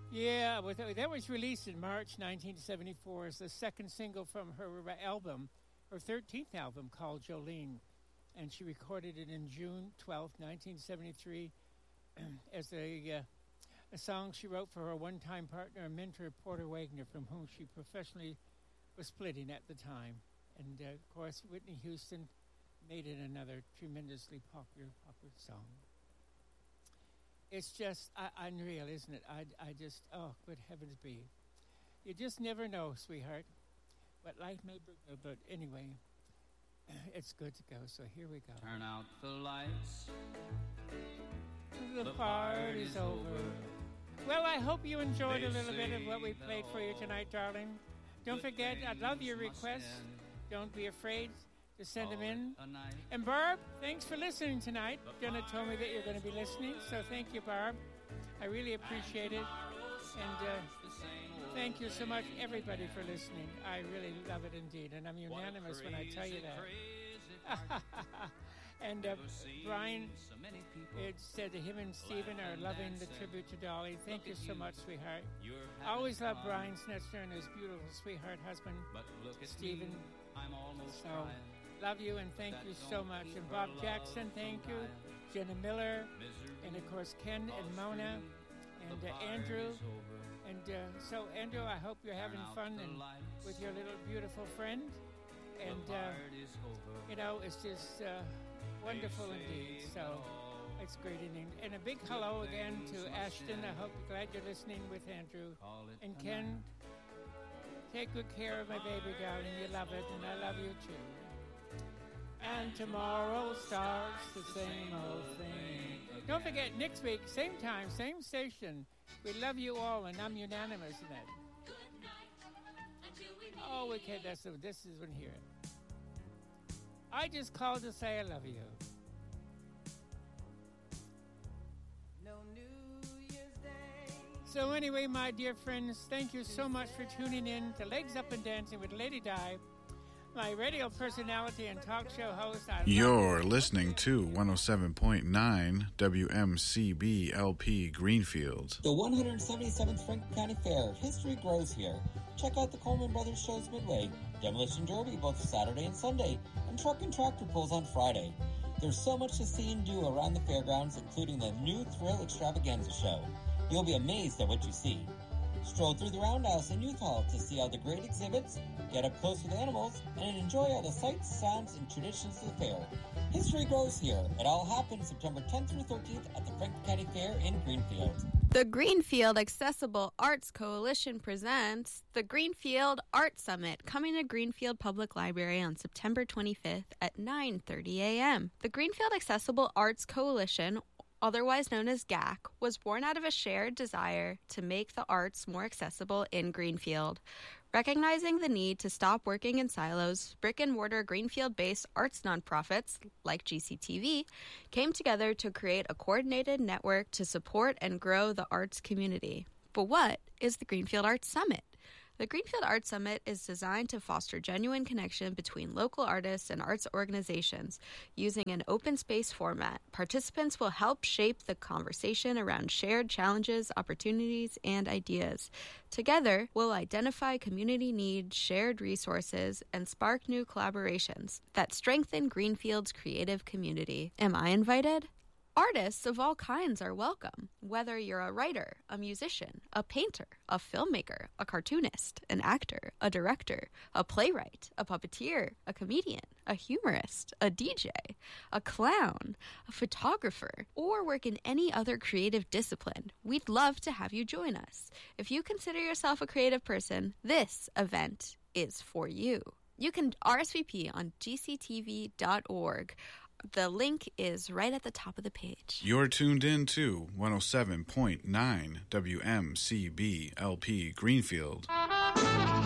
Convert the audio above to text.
Yeah, that was released in March 1974 as the second single from her album, her 13th album called Jolene. And she recorded it in June 12th, 1973, as a song she wrote for her one-time partner and mentor, Porter Wagoner, from whom she professionally was splitting at the time. And, of course, Whitney Houston made it another tremendously popular song. It's just unreal, isn't it? I just, oh, good heavens be. You just never know, sweetheart, what life may bring. But anyway, it's good to go, so here we go. Turn out the lights. The party's over. Well, I hope you enjoyed a little bit of what we played for you tonight, darling. Don't forget, I love your requests. Don't be afraid to send them in. And Barb, thanks for listening tonight. Jenna told me that you're going to be listening, so thank you, Barb. I really appreciate it. And thank you so much, everybody, for listening. I really love it indeed, and I'm unanimous when I tell you that. And Brian, it said that him and Stephen are loving the tribute to Dolly. Thank you so much, sweetheart. I always love Brian Snetzler and his beautiful sweetheart husband, Stephen. So, love you and thank you so much. And Bob Jackson, thank you. Jenna Miller, and of course Ken and Mona, and Andrew. And so, Andrew, I hope you're having fun and with your little beautiful friend. And, you know, it's just wonderful indeed. So it's great evening. And a big hello again to Ashton. I hope you're glad you're listening with Andrew. And Ken, take good care of my baby, darling. You love it, and I love you too. And tomorrow starts the same old thing. Don't forget, next week, same time, same station. We love you all, and I'm unanimous in that. Oh, okay, this is one here. I just called to say I love you. No New Year's Day. So anyway, my dear friends, thank you so much for tuning in to Legs Up and Dancing with Lady Di, my radio personality and talk show host. You're listening to 107.9 WMCB LP Greenfield. The 177th Franklin County Fair. History grows here. Check out the Coleman Brothers shows midway, Demolition Derby both Saturday and Sunday, and Truck and Tractor Pulls on Friday. There's so much to see and do around the fairgrounds, including the new Thrill Extravaganza show. You'll be amazed at what you see. Stroll through the Roundhouse and Youth Hall to see all the great exhibits, get up close with animals, and enjoy all the sights, sounds, and traditions of the fair. History grows here. It all happens September 10th through 13th at the Franklin County Fair in Greenfield. The Greenfield Accessible Arts Coalition presents the Greenfield Art Summit, coming to Greenfield Public Library on September 25th at 9:30 a.m. The Greenfield Accessible Arts Coalition, otherwise known as GAC, was born out of a shared desire to make the arts more accessible in Greenfield. Recognizing the need to stop working in silos, brick-and-mortar Greenfield-based arts nonprofits, like GCTV, came together to create a coordinated network to support and grow the arts community. But what is the Greenfield Arts Summit? The Greenfield Arts Summit is designed to foster genuine connection between local artists and arts organizations. Using an open space format, participants will help shape the conversation around shared challenges, opportunities, and ideas. Together, we'll identify community needs, shared resources, and spark new collaborations that strengthen Greenfield's creative community. Am I invited? Artists of all kinds are welcome, whether you're a writer, a musician, a painter, a filmmaker, a cartoonist, an actor, a director, a playwright, a puppeteer, a comedian, a humorist, a DJ, a clown, a photographer, or work in any other creative discipline. We'd love to have you join us. If you consider yourself a creative person, this event is for you. You can RSVP on gctv.org. The link is right at the top of the page. You're tuned in to 107.9 WMCB LP Greenfield.